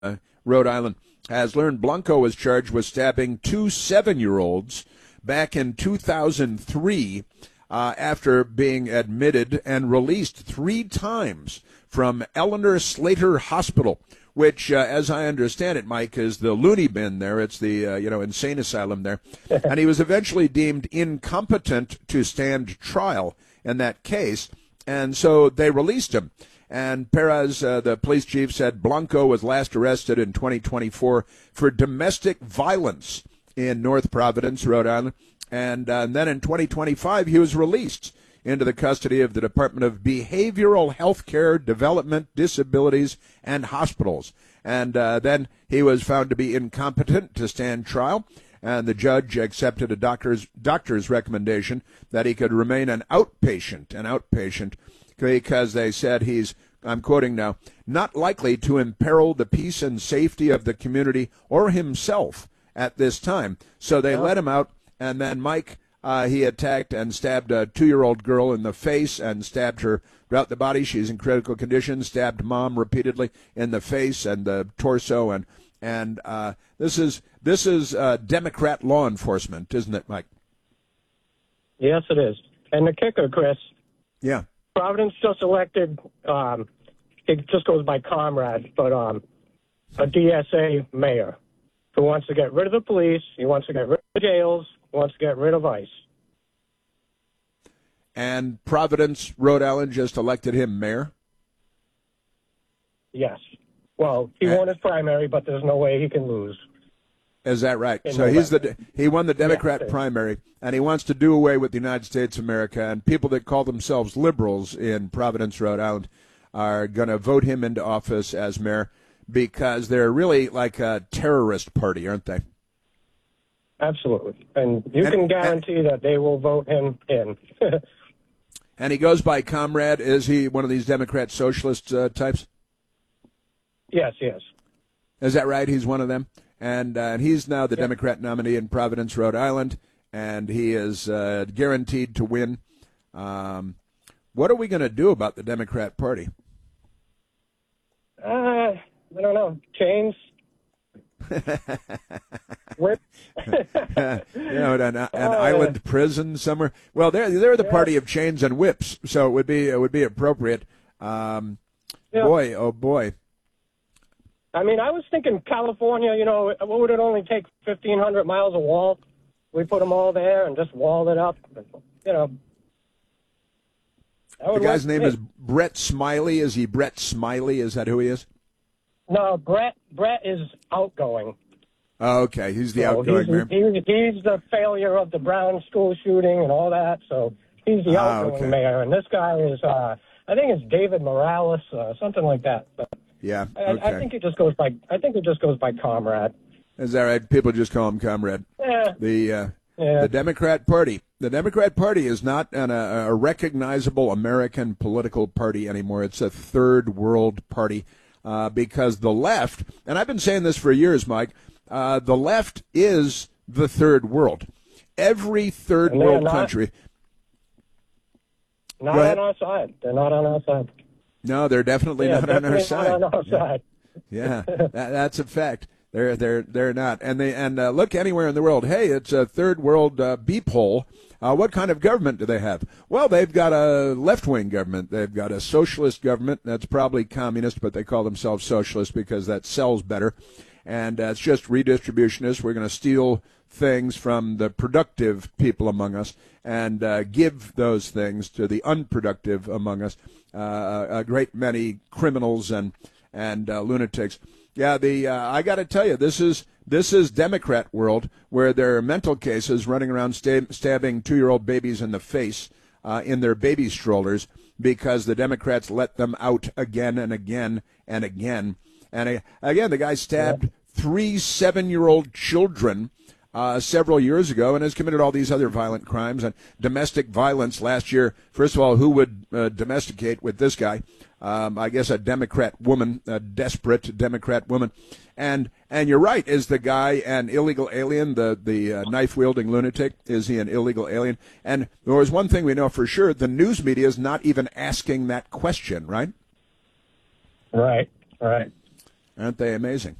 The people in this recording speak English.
Rhode Island, has learned Blanco was charged with stabbing two 7-year-olds back in 2003 after being admitted and released 3 times from Eleanor Slater Hospital, which, as I understand it, Mike, is the loony bin there. It's the, insane asylum there. And he was eventually deemed incompetent to stand trial in that case, and so they released him. And Perez, the police chief, said Blanco was last arrested in 2024 for domestic violence in North Providence, Rhode Island. And then in 2025, he was released into the custody of the Department of Behavioral Health Care, Development, Disabilities, and Hospitals. And then he was found to be incompetent to stand trial, and the judge accepted a doctor's recommendation that he could remain an outpatient, because they said he's, I'm quoting now, not likely to imperil the peace and safety of the community or himself at this time. So they let him out, and then Mike, he attacked and stabbed a 2-year-old girl in the face and stabbed her throughout the body. She's in critical condition. Stabbed mom repeatedly in the face and the torso. And this is Democrat law enforcement, isn't it, Mike? Yes, it is. And the kicker, Chris. Yeah. Providence just elected. It just goes by comrade, but a DSA mayor who wants to get rid of the police. He wants to get rid of jails. Wants to get rid of ICE. And Providence, Rhode Island just elected him mayor? Yes. Well, he won his primary, but there's no way he can lose. Is that right? So he won the Democrat primary, and he wants to do away with the United States of America, and people that call themselves liberals in Providence, Rhode Island, are going to vote him into office as mayor because they're really like a terrorist party, aren't they? Absolutely. And you can guarantee that they will vote him in. And he goes by comrade. Is he one of these Democrat socialist types? Yes, yes. Is that right? He's one of them? And he's now the Democrat nominee in Providence, Rhode Island, and he is guaranteed to win. What are we going to do about the Democrat Party? I don't know. Chains? Whip? An island prison somewhere. Well, they're the party of chains and whips, so it would be appropriate. Boy, oh boy. I mean, I was thinking California. What would it only take? 1,500 miles of wall. We put them all there and just walled it up. The guy's name is Brett Smiley. Is he Brett Smiley? Is that who he is? No, Brett is outgoing. Oh, okay. He's the outgoing mayor. He's the failure of the Brown school shooting and all that, so he's the outgoing mayor. And this guy is, I think it's David Morales, something like that. But yeah, okay. I think it just goes by comrade. Is that right? People just call him comrade. Yeah. The Democrat Party. The Democrat Party is not a recognizable American political party anymore. It's a third world party. Because the left, and I've been saying this for years, Mike, the left is the third world. Every third world country. Not on our side. They're not on our side. No, they're definitely not on our side. Not on our side. Yeah, that's a fact. They're not. And look anywhere in the world. Hey, it's a third world beep hole. What kind of government do they have? Well, they've got a left-wing government. They've got a socialist government that's probably communist, but they call themselves socialist because that sells better. And it's just redistributionist. We're going to steal things from the productive people among us and give those things to the unproductive among us. A great many criminals and lunatics. Yeah, I got to tell you, this is Democrat world where there are mental cases running around stabbing 2-year-old babies in the face in their baby strollers because the Democrats let them out again and again and again. And again, the guy stabbed 3 7-year-old children several years ago and has committed all these other violent crimes and domestic violence last year. First of all, who would domesticate with this guy? I guess a Democrat woman, a desperate Democrat woman. And you're right. Is the guy an illegal alien, the knife-wielding lunatic? Is he an illegal alien? And there was one thing we know for sure. The news media is not even asking that question, right? Right. Aren't they amazing?